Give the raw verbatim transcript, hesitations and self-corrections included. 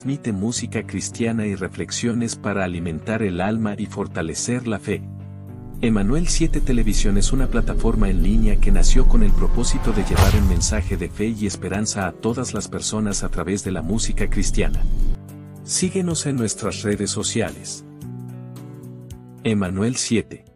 Transmite música cristiana y reflexiones para alimentar el alma y fortalecer la fe. Emanuel siete Televisión es una plataforma en línea que nació con el propósito de llevar un mensaje de fe y esperanza a todas las personas a través de la música cristiana. Síguenos en nuestras redes sociales. Emanuel siete.